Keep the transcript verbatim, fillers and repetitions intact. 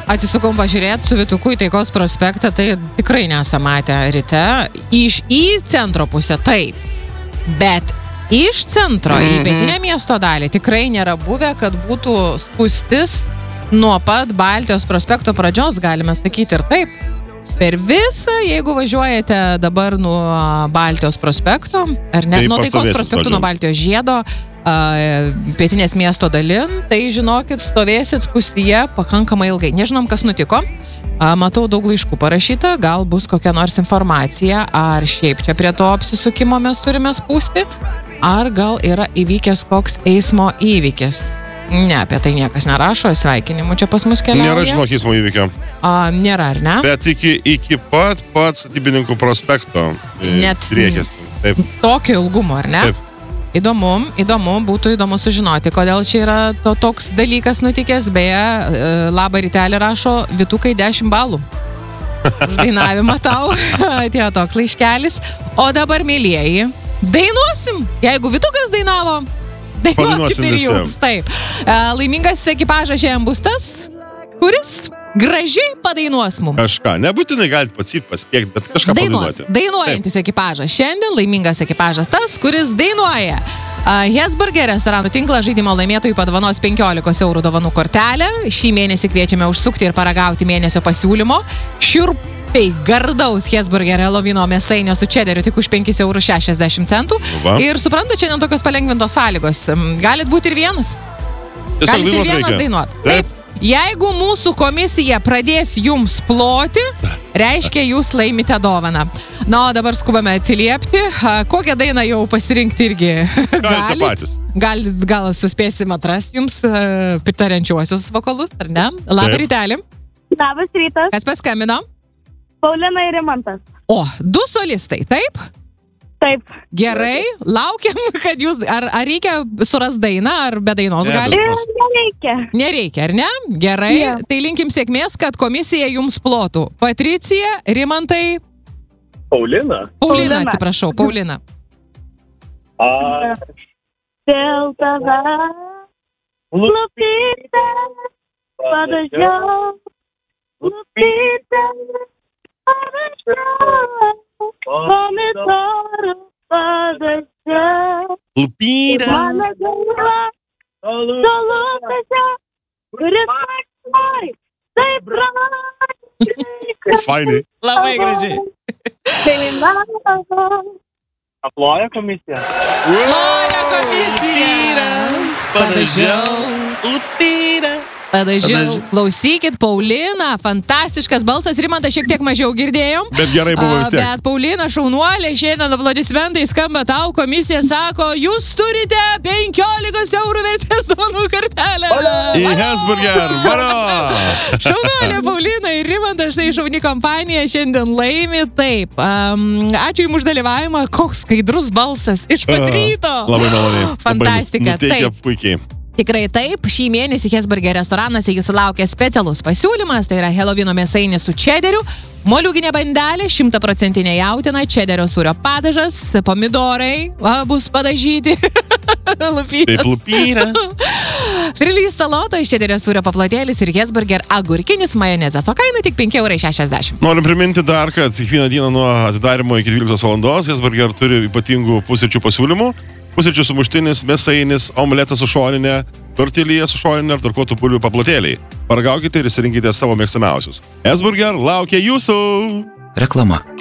Atsisukom pažiūrėti su Vytuku į Taikos prospektą, tai tikrai nesam matę ryte. Iš į centro pusę taip, bet iš centro mm-hmm. į pietinę miesto dalį tikrai nėra buvę, kad būtų spūstis nuo pat Baltijos prospekto pradžios, galime sakyti ir taip. Per visą, jeigu važiuojate dabar nuo Baltijos prospekto, ar ne, tai nuo Taikos prospekto, nuo Baltijos žiedo, uh, pietinės miesto dalin, tai žinokit, stovėsit spūstyje pakankamai ilgai. Nežinom, kas nutiko. Uh, matau daug laiškų parašyta, gal bus kokia nors informacija, ar šiaip čia prie to apsisukimo mes turime spūsti, ar gal yra įvykęs koks eismo įvykis. Ne, apie tai niekas nerašo, sveikinimų čia pas mus keliauja. Nėra žinok eismo įvykio. A, nėra, ar ne? Bet iki, iki pat pat Statybininkų prospekto. Net driekės. Taip. Tokio ilgumo, ar ne? Taip. Įdomu, įdomu, būtų įdomu sužinoti, kodėl čia yra to, toks dalykas nutikęs. Beje, labą rytelį rašo Vytukai dešimt balų. Už dainavimą tau atėjo toks laiškelis. O dabar, mėlieji, dainuosim. Jeigu Vytukas dainavo, dainuokit ir jūs. Taip. Laimingas ekipažas šiandien bus tas, kuris gražiai padainuos mums. Kažką. Nebūtinai galite pats paspiekti, bet kažką dainuos, padainuoti. Dainuojantis Taip. Ekipažas. Šiandien laimingas ekipažas tas, kuris dainuoja. Hesburger restoranų tinklas žaidimo laimėtojų padovanos penkiolikos eurų dovanų kortelę. Šį mėnesį kviečiame užsukti ir paragauti mėnesio pasiūlymo. Šiurp Tai gardaus Hesburger Helovino mėsainio su čederiu tik už penkis eurus šešiasdešimt centų. Va. Ir suprantate, čia ne tokios palengvintos sąlygos. Galit būti ir vienas. Tiesiog Galit ir dainuot vienas reikia. dainuot. Taip. Taip. Jeigu mūsų komisija pradės jums ploti, reiškia, jūs laimite dovaną. Na, o dabar skubame atsiliepti. Kokią dainą jau pasirinkti irgi galite patys. Gal, gal suspėsim atrasti jums uh, pritariančiuosius vokalus, ar ne? Labą rytelį. Labas rytas. Kas paskambino? Paulina ir Rimantas. O, du solistai, taip? Taip. Gerai, laukiam, kad jūs, ar, ar reikia suras dainą, ar be dainos Ne, gali? Nereikia. Nereikia, ar ne? Gerai, Ne. tai linkim sėkmės, kad komisija jums plotų. Patricija, Rimantai, Paulina. Paulina, Paulina. atsiprašau, Paulina. A, Dėl tave lupytę padažiau, lupytę padažiau, pomidorų padažiau. Lupytė. Mano galva solupėse, kuris nori, taip brangiai. Fainai. Labai gražiai. Tai mano. aploja komisija. Loja komisija. Padažiau. Lupytė. Padažiau. Klausykit, Paulina, fantastiškas balsas. Rimantas šiek tiek mažiau girdėjom. Bet gerai buvo vis tiek. Bet Paulina šaunuolė, šiandien aplodismentai skamba tau, komisija sako, jūs turite penkiolikos eurų vertės dovanų kortelę. Į Hesburger, varo! Šaunuolė Paulina ir Rimantas, štai šauni kompanija šiandien laimi. Taip, um, ačiū jums už dalyvavimą. Koks skaidrus balsas iš pat ryto. Labai maloniai. Fantastika. Nuteikia Taip. puikiai. Tikrai taip, šį mėnesį Hesburger restoranuose jūsų laukia specialus pasiūlymas, tai yra Helovino mėsainis su čederiu, moliūginė bandelė, šimtaprocentinė jautiena, čederio sūrio padažas, pomidorai, va, bus padažyti, lupytas. Taip, lupytė. Frilys saloto iš čederio sūrio paplotėlis ir Hesburger agurkinis majonezas, o kaina tik penki eurai šešiasdešimt. Norim priminti dar, kad kiekvieną dieną nuo atidarimo iki dvyliktos valandos Hesburger turi ypatingų pusryčių pasiūlymų. Pusryčių sumuštinis, mėsainis, omletas su šoninė, tortilija su šoninė ir tarkuotų bulvių paplotėliai. Paragaukite ir išsirinkite savo mėgstamiausius. Hesburger laukia jūsų! Reklama.